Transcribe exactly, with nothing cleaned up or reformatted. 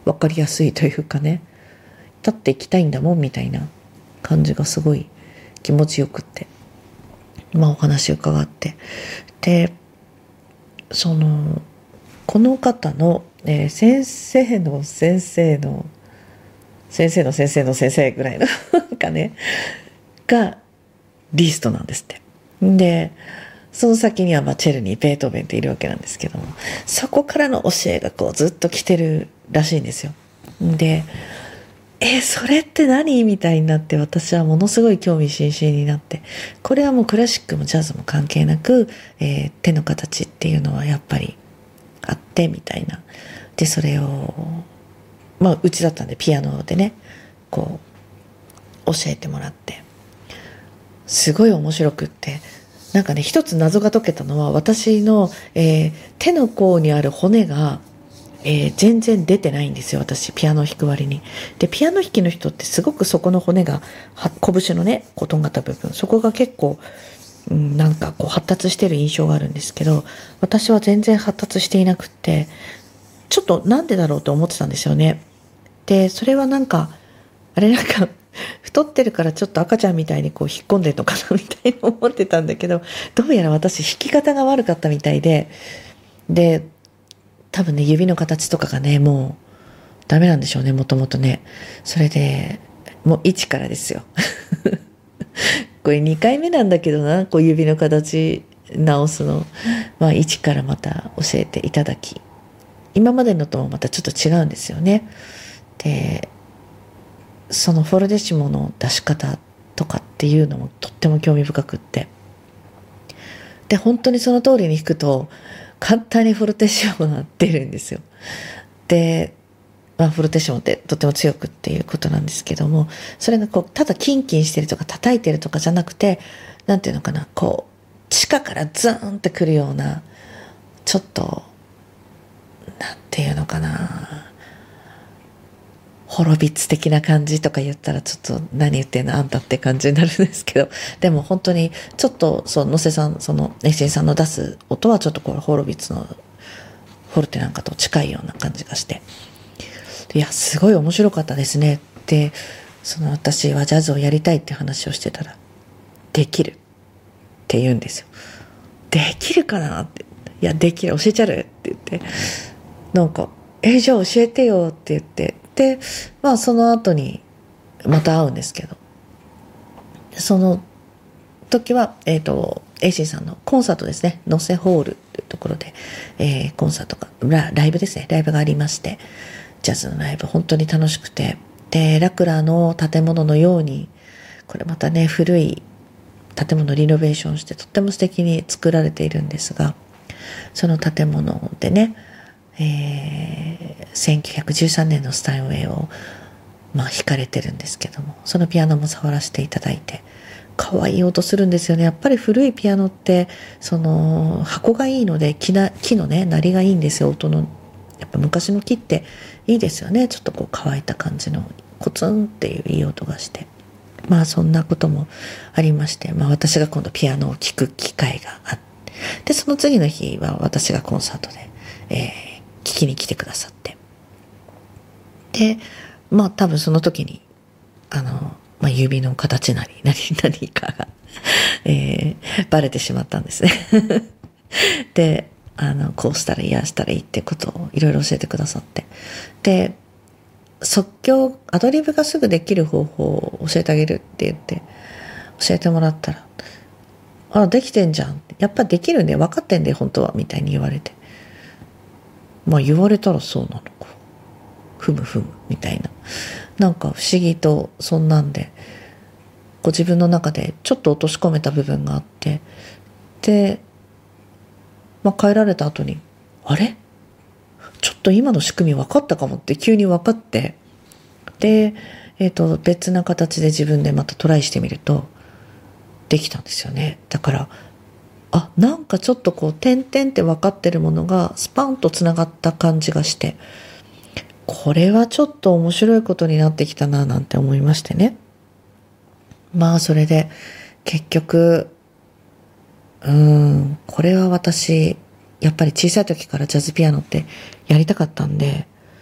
分かりやすいというかね、立っていきたいんだもんみたいな感じがすごい気持ちよくって、まあお話伺って、でそのこの方の、えー、先生の先生の先生の先生の先生ぐらいのかねがリストなんですって。でその先にはまあチェルニー、ベートーベンっているわけなんですけども、そこからの教えがこうずっと来てるらしいんですよ。でえそれって何みたいになって、私はものすごい興味津々になって、これはもうクラシックもジャズも関係なく、えー、手の形っていうのはやっぱりあってみたいな。でそれをまあうちだったんでピアノでねこう教えてもらって、すごい面白くって、なんかね一つ謎が解けたのは、私の、えー、手の甲にある骨がえー、全然出てないんですよ、私ピアノを弾く割に。でピアノ弾きの人ってすごくそこの骨が拳のねこうとんがった部分、そこが結構、うん、なんかこう発達してる印象があるんですけど、私は全然発達していなくって、ちょっとなんでだろうと思ってたんですよね。でそれはなんかあれなんか太ってるからちょっと赤ちゃんみたいにこう引っ込んでるのかなみたいに思ってたんだけど、どうやら私弾き方が悪かったみたいで、で多分ね指の形とかがねもうダメなんでしょうね、もともとね。それでもう一からですよこれにかいめなんだけどな、こう指の形直すの、まあ一からまた教えていただき、今までのともまたちょっと違うんですよね。でそのフォルデシモの出し方とかっていうのもとっても興味深くって、で本当にその通りに弾くと簡単にフォルテッシモが出るんですよ。で、まあ、フォルテッシモってとても強くっていうことなんですけども、それがこうただキンキンしてるとか叩いてるとかじゃなくて、なんていうのかな、こう地下からズーンってくるような、ちょっとなんていうのかな、ホロビッツ的な感じとか言ったらちょっと何言ってんのあんたって感じになるんですけど、でも本当にちょっとその野瀬さん、そのエッシンさんの出す音はちょっとこうホロビッツのフォルテなんかと近いような感じがして、いやすごい面白かったですね。でその私はジャズをやりたいって話をしてたら、できるって言うんですよ。できるかなって、いやできる、教えちゃるって言って、なんかえじゃあ教えてよって言って、でまあその後にまた会うんですけど、その時はえっとエイシーさんのコンサートですね、ノセホールっていうところで、えー、コンサートがラ、ライブですね、ライブがありまして、ジャズのライブ本当に楽しくて、でラクラの建物のように、これまたね古い建物リノベーションしてとっても素敵に作られているんですが、その建物でね、えー、せんきゅうひゃくじゅうさんねんのスタインウェイを、まあ、弾かれてるんですけども、そのピアノも触らせていただいて、可愛い音するんですよね。やっぱり古いピアノってその箱がいいので、木な木のね鳴りがいいんですよ。音のやっぱ昔の木っていいですよね。ちょっとこう乾いた感じのコツンっていういい音がして、まあそんなこともありまして、まあ私が今度ピアノを聴く機会があって、でその次の日は私がコンサートで、えー聞きに来てくださって、でまあ多分その時にあの、まあ、指の形なり何何かが、えー、バレてしまったんですねであのこうしたらいい、ああしたらいいってことをいろいろ教えてくださって、で即興アドリブがすぐできる方法を教えてあげるって言って教えてもらったら、あできてんじゃん、やっぱできるんで分かってんで本当はみたいに言われて、まあ言われたらそうなのか、ふむふむみたいな、なんか不思議とそんなんでこう自分の中でちょっと落とし込めた部分があって、で、まあ、帰られた後にあれちょっと今の仕組み分かったかもって急に分かって、で、えーと、別な形で自分でまたトライしてみるとできたんですよね。だからあなんかちょっとこう点々って分かってるものがスパンとつながった感じがして、これはちょっと面白いことになってきたななんて思いましてね。まあそれで結局うーんこれは私やっぱり小さい時からジャズピアノってやりたかったんで、